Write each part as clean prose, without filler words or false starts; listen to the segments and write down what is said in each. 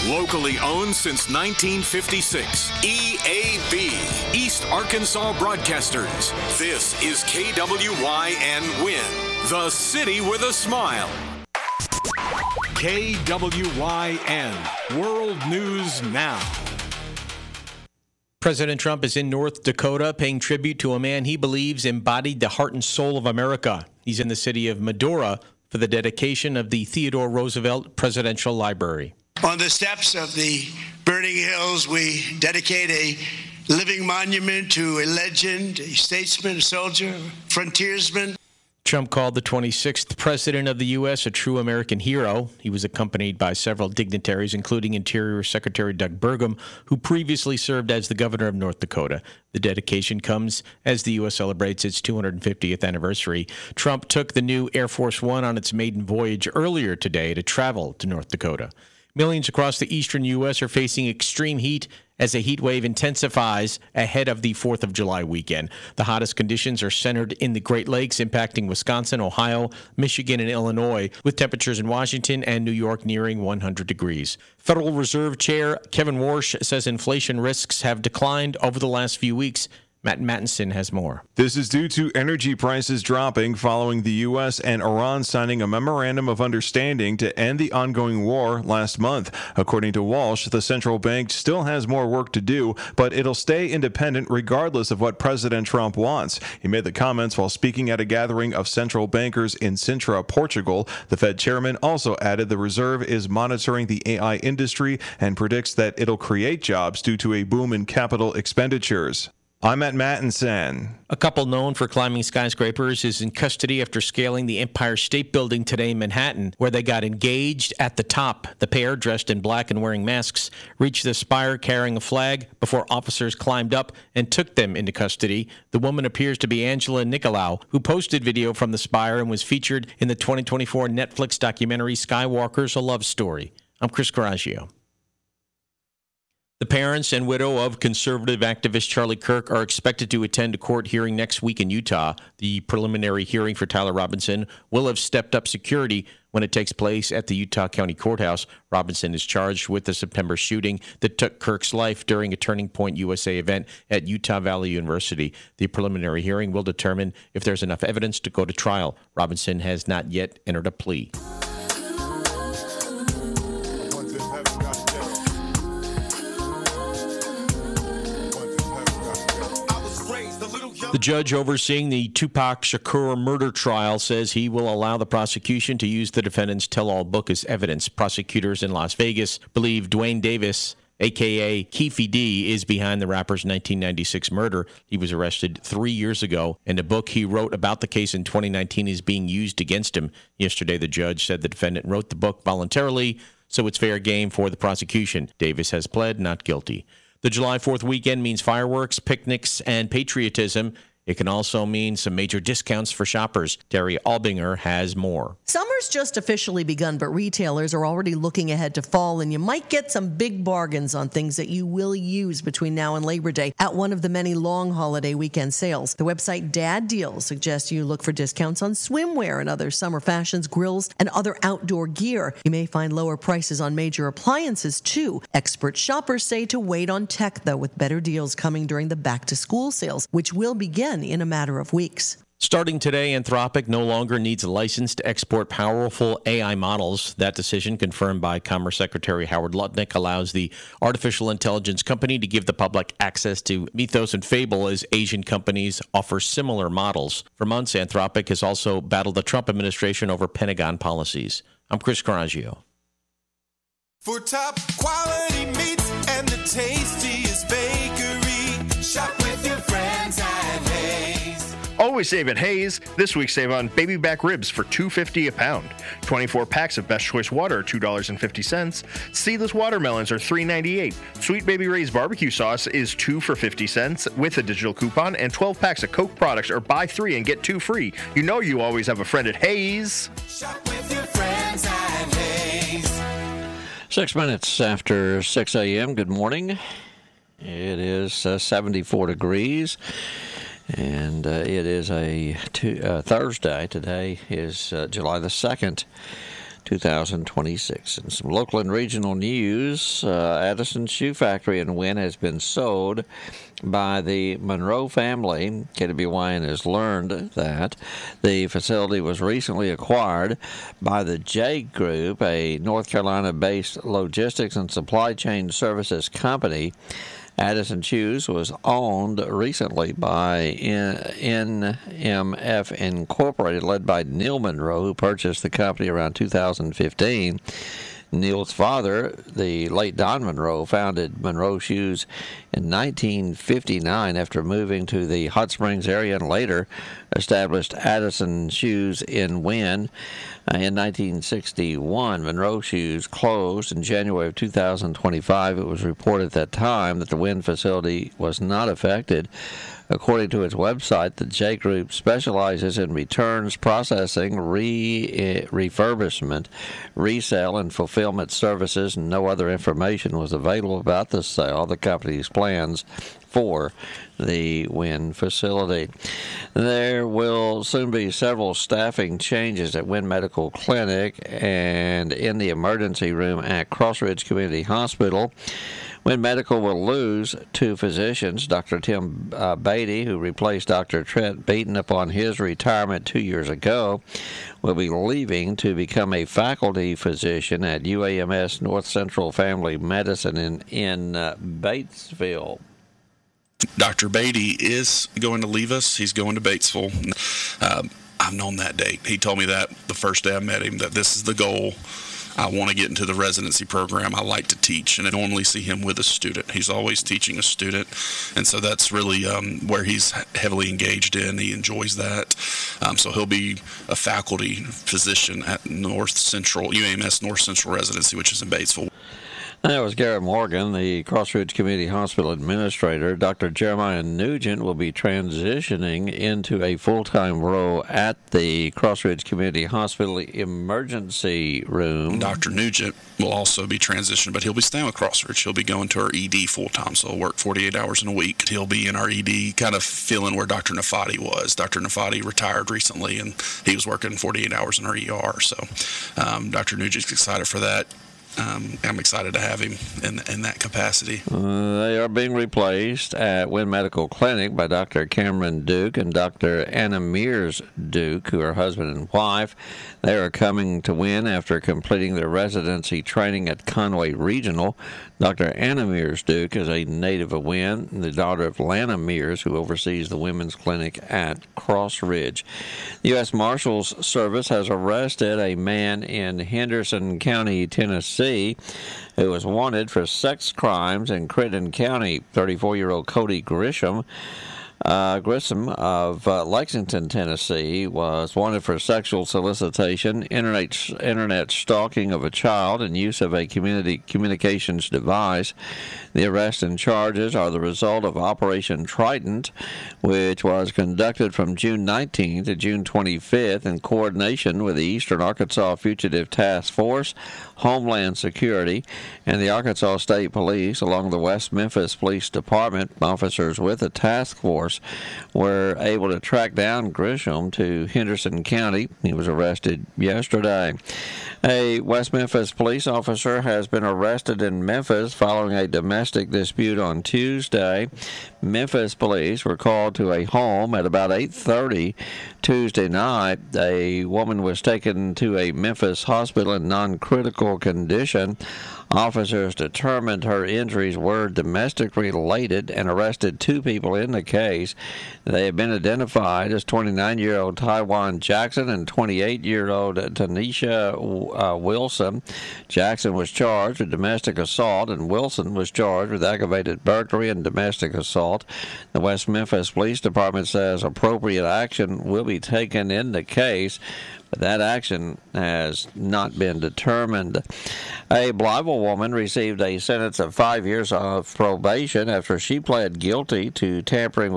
Locally owned since 1956. EAB, East Arkansas Broadcasters. This is KWYN Win, the city with a smile. KWYN, World News Now. President Trump is in North Dakota paying tribute to a man he believes embodied the heart and soul of America. He's in the city of Medora for the dedication of the Theodore Roosevelt Presidential Library. On the steps of the Burning Hills, we dedicate a living monument to a legend, a statesman, a soldier, a frontiersman. Trump called the 26th president of the U.S. a true American hero. He was accompanied by several dignitaries, including Interior Secretary Doug Burgum, who previously served as the governor of North Dakota. The dedication comes as the U.S. celebrates its 250th anniversary. Trump took the new Air Force One on its maiden voyage earlier today to travel to North Dakota. Millions across the eastern U.S. are facing extreme heat as a heat wave intensifies ahead of the 4th of July weekend. The hottest conditions are centered in the Great Lakes, impacting Wisconsin, Ohio, Michigan, and Illinois, with temperatures in Washington and New York nearing 100 degrees. Federal Reserve Chair Kevin Warsh says inflation risks have declined over the last few weeks. Matt Mattinson has more. This is due to energy prices dropping following the U.S. and Iran signing a memorandum of understanding to end the ongoing war last month. According to Walsh, the central bank still has more work to do, but it'll stay independent regardless of what President Trump wants. He made the comments while speaking at a gathering of central bankers in Sintra, Portugal. The Fed chairman also added the reserve is monitoring the AI industry and predicts that it'll create jobs due to a boom in capital expenditures. I'm at Mattinson. A couple known for climbing skyscrapers is in custody after scaling the Empire State Building today in Manhattan, where they got engaged at the top. The pair, dressed in black and wearing masks, reached the spire carrying a flag before officers climbed up and took them into custody. The woman appears to be Angela Nicolau, who posted video from the spire and was featured in the 2024 Netflix documentary Skywalker's A Love Story. I'm Chris Coraggio. The parents and widow of conservative activist Charlie Kirk are expected to attend a court hearing next week in Utah. The preliminary hearing for Tyler Robinson will have stepped up security when it takes place at the Utah County Courthouse. Robinson is charged with the September shooting that took Kirk's life during a Turning Point USA event at Utah Valley University. The preliminary hearing will determine if there's enough evidence to go to trial. Robinson has not yet entered a plea. The judge overseeing the Tupac Shakur murder trial says he will allow the prosecution to use the defendant's tell-all book as evidence. Prosecutors in Las Vegas believe Dwayne Davis, a.k.a. Keefe D, is behind the rapper's 1996 murder. He was arrested 3 years ago, and a book he wrote about the case in 2019 is being used against him. Yesterday, the judge said the defendant wrote the book voluntarily, so it's fair game for the prosecution. Davis has pled not guilty. The July 4th weekend means fireworks, picnics, and patriotism. It can also mean some major discounts for shoppers. Terry Albinger has more. Summer's just officially begun, but retailers are already looking ahead to fall, and you might get some big bargains on things that you will use between now and Labor Day at one of the many long holiday weekend sales. The website Dad Deals suggests you look for discounts on swimwear and other summer fashions, grills, and other outdoor gear. You may find lower prices on major appliances, too. Expert shoppers say to wait on tech, though, with better deals coming during the back-to-school sales, which will begin in a matter of weeks. Starting today, Anthropic no longer needs a license to export powerful AI models. That decision, confirmed by Commerce Secretary Howard Lutnick, allows the artificial intelligence company to give the public access to Mythos and Fable as Asian companies offer similar models. For months, Anthropic has also battled the Trump administration over Pentagon policies. I'm Chris Coraggio. For top quality meats and the tastiest bakery, shop with your friends at Hayes. Always save at Hayes. This week save on baby back ribs for $2.50 a pound. 24 packs of Best Choice water are $2.50. Seedless watermelons are $3.98. Sweet Baby Ray's barbecue sauce is 2 for 50 cents with a digital coupon, and 12 packs of Coke products are buy 3 and get 2 free. You know you always have a friend at Hayes. Shop with your friends at Hayes. 6 minutes after 6 a.m. Good morning. It is 74 degrees, and it is a Thursday. Today is July the 2nd, 2026. And some local and regional news. Addison Shoe Factory in Wynne has been sold by the Monroe family. KWYN has learned that the facility was recently acquired by the J Group, a North Carolina-based logistics and supply chain services company. Addison Shoes was owned recently by NMF Incorporated, led by Neil Monroe, who purchased the company around 2015. Neil's father, the late Don Monroe, founded Monroe Shoes in 1959 after moving to the Hot Springs area and later established Addison Shoes in Wynne. In 1961, Monroe Shoes closed in January of 2025. It was reported at that time that the Wynne facility was not affected. According to its website, the J Group specializes in returns processing, refurbishment, resale, and fulfillment services, and no other information was available about the sale of the company's plans for the Wynne facility. There will soon be several staffing changes at Wynne Medical Clinic and in the emergency room at Cross Ridge Community Hospital. Wynne Medical will lose 2 physicians. Dr. Tim Beatty, who replaced Dr. Trent Beaton upon his retirement 2 years ago, will be leaving to become a faculty physician at UAMS North Central Family Medicine in Batesville. Dr. Beatty is going to leave us. He's going to Batesville. I've known that date. He told me that the first day I met him, that this is the goal. I want to get into the residency program. I like to teach, and I normally see him with a student. He's always teaching a student, and so that's really where he's heavily engaged in. He enjoys that. So he'll be a faculty physician at North Central, UAMS North Central Residency, which is in Batesville. That was Garrett Morgan, the Cross Ridge Community Hospital administrator. Dr. Jeremiah Nugent will be transitioning into a full-time role at the Cross Ridge Community Hospital emergency room. Dr. Nugent will also be transitioning, but he'll be staying with Cross Ridge. He'll be going to our ED full-time, so he'll work 48 hours in a week. He'll be in our ED, kind of filling where Dr. Nafati was. Dr. Nafati retired recently, and he was working 48 hours in our ER. So Dr. Nugent's excited for that. I'm excited to have him in that capacity. They are being replaced at Wynne Medical Clinic by Dr. Cameron Duke and Dr. Anna Mears Duke, who are husband and wife. They are coming to Wynne after completing their residency training at Conway Regional. Dr. Anna Mears Duke is a native of Wynne, the daughter of Lana Mears, who oversees the women's clinic at Cross Ridge. The U.S. Marshals Service has arrested a man in Henderson County, Tennessee, who was wanted for sex crimes in Crittenden County. 34-year-old Cody Grissom of Lexington, Tennessee, was wanted for sexual solicitation, internet stalking of a child, and use of a communications device. The arrest and charges are the result of Operation Trident, which was conducted from June 19th to June 25th in coordination with the Eastern Arkansas Fugitive Task Force, Homeland Security, and the Arkansas State Police, along the West Memphis Police Department. Officers with the task force were able to track down Grisham to Henderson County. He was arrested yesterday. A West Memphis police officer has been arrested in Memphis following a domestic dispute on Tuesday. Memphis police were called to a home at about 8:30 Tuesday night. A woman was taken to a Memphis hospital in non-critical condition. Officers determined her injuries were domestic related and arrested 2 people in the case. They have been identified as 29-year-old Taiwan Jackson and 28-year-old Tanisha Wilson. Jackson was charged with domestic assault, and Wilson was charged with aggravated burglary and domestic assault. The West Memphis Police Department says appropriate action will be taken in the case, but that action has not been determined. A Blytheville woman received a sentence of 5 years of probation after she pled guilty to tampering with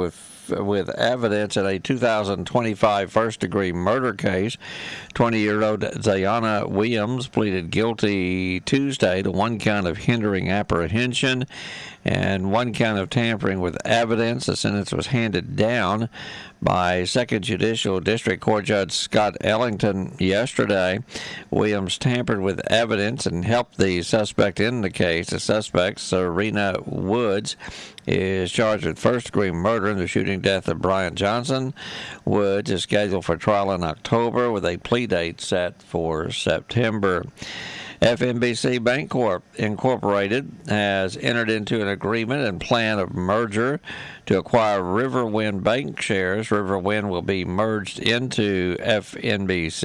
with evidence in a 2025 first-degree murder case. 20-year-old Zayana Williams pleaded guilty Tuesday to one count of hindering apprehension and one count of tampering with evidence. The sentence was handed down by Second Judicial District Court Judge Scott Ellington yesterday. Williams tampered with evidence and helped the suspect in the case. The suspect, Serena Woods, is charged with first-degree murder in the shooting death of Brian Johnson. Woods is scheduled for trial in October with a plea date set for September. FNBC Bancorp Incorporated has entered into an agreement and plan of merger to acquire Riverwind Bank shares. Riverwind will be merged into FNBC.